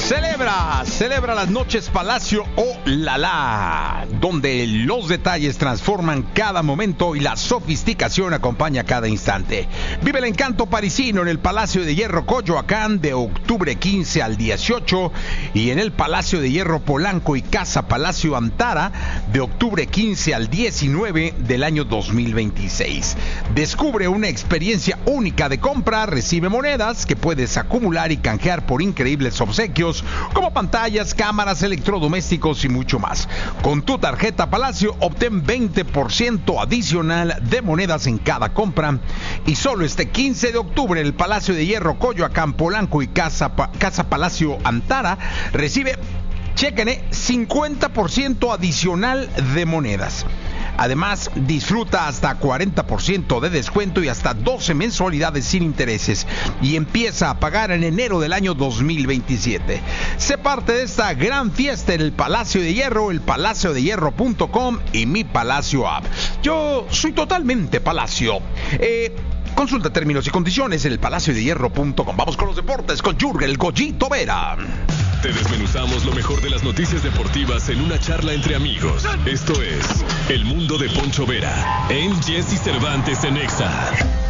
Celebra las noches Palacio La, donde los detalles transforman cada momento y la sofisticación acompaña cada instante. Vive el encanto parisino en el Palacio de Hierro Coyoacán de octubre 15 al 18 y en el Palacio de Hierro Polanco y Casa Palacio Antara de octubre 15 al 19 del año 2026. Descubre una experiencia única de compra, recibe monedas que puedes acumular y canjear por increíbles obsequios como pantallas, cámaras, electrodomésticos y mucho más. Con tu tarjeta Palacio obtén 20% adicional de monedas en cada compra y solo este 15 de octubre el Palacio de Hierro Coyoacán, Polanco y Casa Palacio Antara recibe, chéquenle, 50% adicional de monedas. Además, disfruta hasta 40% de descuento y hasta 12 mensualidades sin intereses y empieza a pagar en enero del año 2027. Sé parte de esta gran fiesta en el Palacio de Hierro, elpalaciodehierro.com y Mi Palacio App. Yo soy totalmente Palacio. Consulta términos y condiciones en elpalaciodehierro.com. Vamos con los deportes con Jürgen el Goyito Vera. Te desmenuzamos lo mejor de las noticias deportivas en una charla entre amigos. Esto es El Mundo de Poncho Vera en Jesse Cervantes en Exa.